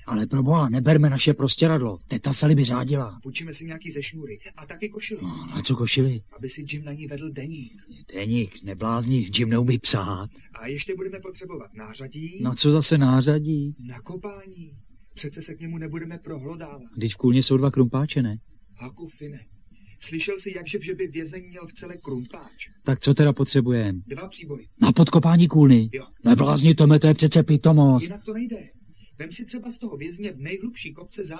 Ale proboha, neberme naše prostěradlo. Teta Sally by řádila. Půjčíme si nějaký ze šňůry a taky košili. No, na co košili? Aby si Jim na ní vedl deník. Deník, neblázni, Jim neumí psát. A ještě budeme potřebovat nářadí. Na co zase nářadí? Na kopání. Přece se k němu nebudeme prohlodávat. Vždyť v Kůlně jsou 2 krumpáče, ne? Haku, Fine. Slyšel jsi, že by vězeň měl v celé krumpáč? Tak co teda potřebujeme? 2 příbory. Na podkopání Kůlny? Jo. Neblázni, to je přece pitomost. Jinak to nejde. Vem si třeba z toho vězně v nejhlubší kopce